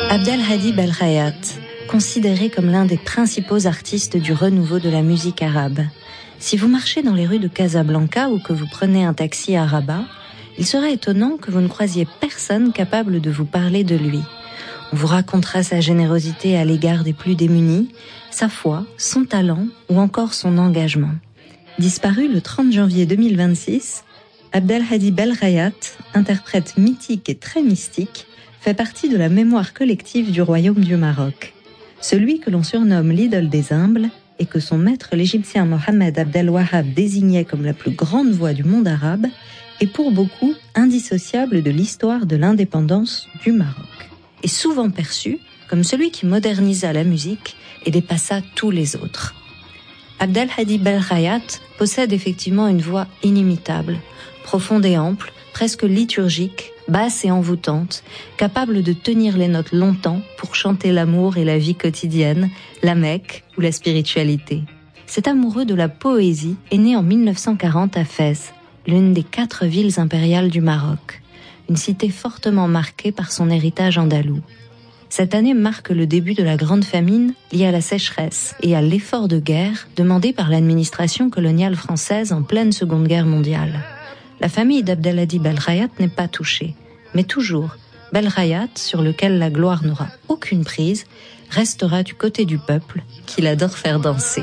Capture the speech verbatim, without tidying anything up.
Abdelhadi Belkhayat, considéré comme l'un des principaux artistes du renouveau de la musique arabe. Si vous marchez dans les rues de Casablanca ou que vous prenez un taxi à Rabat, il serait étonnant que vous ne croisiez personne capable de vous parler de lui. On vous racontera sa générosité à l'égard des plus démunis, sa foi, son talent ou encore son engagement. Disparu le trente janvier deux mille vingt-six, Abdelhadi Belkhayat, interprète mythique et très mystique, fait partie de la mémoire collective du royaume du Maroc. Celui que l'on surnomme l'idole des humbles et que son maître l'Égyptien Mohamed Abdel Wahhab désignait comme la plus grande voix du monde arabe est pour beaucoup indissociable de l'histoire de l'indépendance du Maroc, et souvent perçu comme celui qui modernisa la musique et dépassa tous les autres. Abdelhadi Belkhayat possède effectivement une voix inimitable, profonde et ample, presque liturgique, basse et envoûtante, capable de tenir les notes longtemps pour chanter l'amour et la vie quotidienne, la Mecque ou la spiritualité. Cet amoureux de la poésie est né en mille neuf cent quarante à Fès, l'une des quatre villes impériales du Maroc, une cité fortement marquée par son héritage andalou. Cette année marque le début de la grande famine liée à la sécheresse et à l'effort de guerre demandé par l'administration coloniale française en pleine Seconde Guerre mondiale. La famille d'Abdelhadi Belkhayat n'est pas touchée, mais toujours, Belkhayat, sur lequel la gloire n'aura aucune prise, restera du côté du peuple qu'il adore faire danser.